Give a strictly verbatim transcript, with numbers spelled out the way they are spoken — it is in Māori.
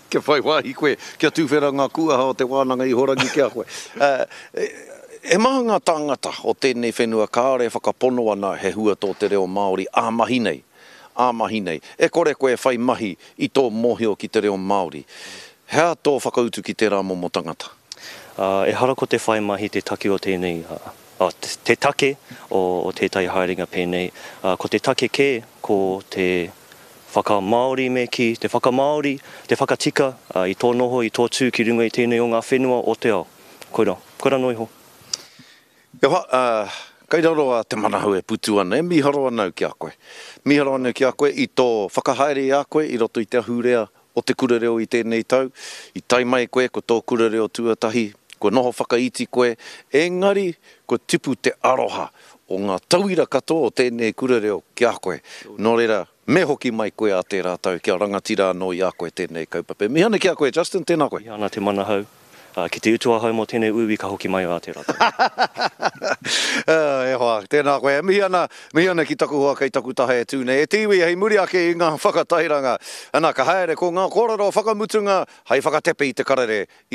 Kia whai wahi koe, kia tūwhera ngā kua hao te wānanga I horangi kia koe. Uh, e, e maha ngā tangata o tēnei whenua ka are whakapono ana he hua tō te reo Māori a mahi nei. A mahi nei. E kore koe whai mahi I tō mohio ki te reo Māori. Hea tō whakautu ki te rā momo tangata? Uh, e hara ko te whai mahi te take o tēnei, uh, uh, te, te take o, o tētai haerenga pēnei. Uh, ko te take ke, ko te whaka-Māori me ki, te whaka-Māori, te whakatika uh, I tō noho, I tō tū ki runga I tēnei o ngā whenua o te ao. Koira, koira noi ho. Ia wha, uh, kairaroa te manahau e putu ana, e miharo anau ki a koe. Miharo anau ki a koe I tō whakahaere I a koe, I roto I te ahurea o te kurereo I tēnei tau. I tai mai koe, ko tō kurereo tuatahi, ko noho whakaiti koe, engari, ko tipu te aroha o ngā tauira katoa o tēnei kurereo ki a koe. Nō reira, me hoki mai koe a te rātau, kia rangatira anō I a koe tēnei kaupapa. Mihana ki a koe, Justin, tēnā koe. Mihana te manahau. Uh, ki te utua hau mo tēnei uwi ka hoki mai a te rātau. uh, e hoa, tēnā koe. Mihana, mihana ki taku hoa kei taku tahe e tūne. E tiwi, hei muri ake I ngā whakatairanga. Ana ka haere ko ngā kōrero whakamutunga, hei whakatepe I te karere.